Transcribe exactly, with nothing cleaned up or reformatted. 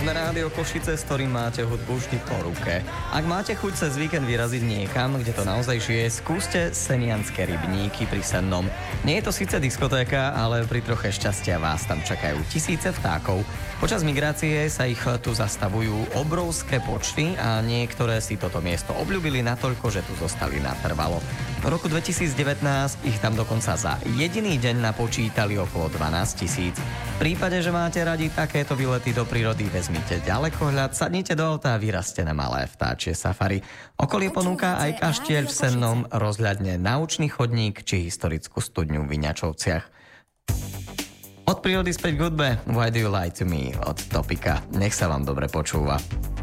Sme Rádio Košice, s ktorým máte hudbu vždy po ruke. Ak máte chuť cez víkend vyraziť niekam, kde to naozaj žije, skúste Senianské rybníky pri Sennom. Nie je to síce diskotéka, ale pri troche šťastia vás tam čakajú tisíce vtákov. Počas migrácie sa ich tu zastavujú obrovské počty a niektoré si toto miesto obľúbili natoľko, že tu zostali natrvalo. V roku dvetisícdevätnásť ich tam dokonca za jediný deň napočítali okolo dvanásť tisíc. V prípade, že máte radi takéto výlety do prírody, vezmite ďalekohľad, sadnite do auta a vyrazte na malé vtáčie safari. Okolie ponúka aj kaštieľ v Sennom, rozhľadne, naučný chodník či historickú studňu v Viňačovciach. Od prírody späť k hudbe Why Do You Lie To Me od Topika. Nech sa vám dobre počúva.